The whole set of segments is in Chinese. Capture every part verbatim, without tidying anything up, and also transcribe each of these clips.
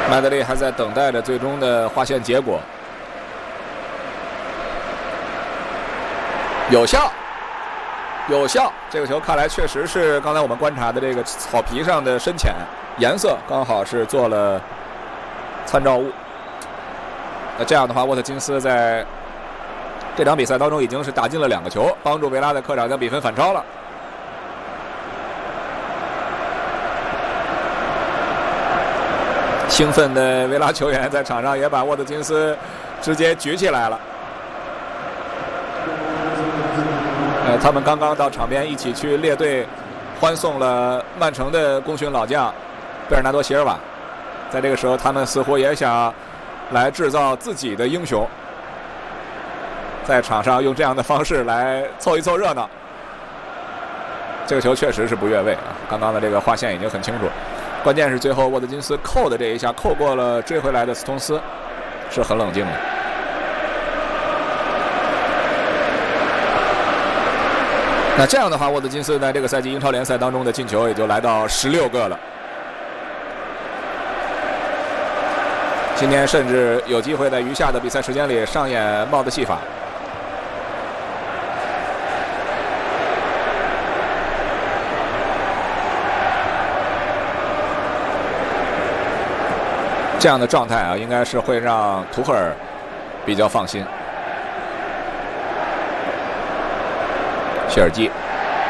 麦德利还在等待着最终的划线结果。有效，有效！这个球看来确实是刚才我们观察的这个草皮上的深浅颜色刚好是做了参照物。那这样的话，沃特金斯在这场比赛当中已经是打进了两个球，帮助维拉的客场将比分反超了。兴奋的维拉球员在场上也把沃特金斯直接举起来了。呃，他们刚刚到场边一起去列队欢送了曼城的功勋老将贝尔纳多·席尔瓦。在这个时候，他们似乎也想来制造自己的英雄，在场上用这样的方式来凑一凑热闹。这个球确实是不越位啊！刚刚的这个划线已经很清楚。关键是最后沃特金斯扣的这一下扣过了追回来的斯通斯，是很冷静的。那这样的话，沃特金斯在这个赛季英超联赛当中的进球也就来到十六个了。今天甚至有机会在余下的比赛时间里上演帽子戏法。这样的状态啊，应该是会让图赫尔比较放心。谢尔基、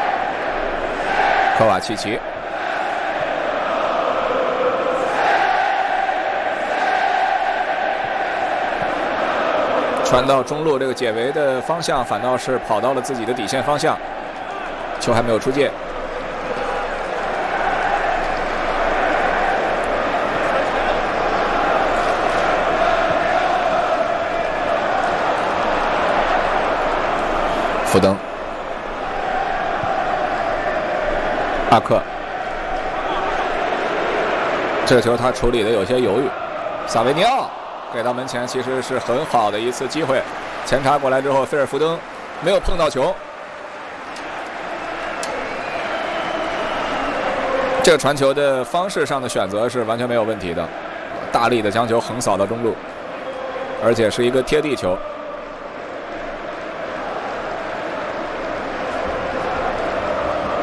科瓦契奇、传到中路，这个解围的方向反倒是跑到了自己的底线方向，球还没有出界。福登、阿克，这个球他处理的有些犹豫。萨维尼奥给到门前，其实是很好的一次机会。前插过来之后，菲尔福登没有碰到球。这个传球的方式上的选择是完全没有问题的，大力的将球横扫到中路，而且是一个贴地球。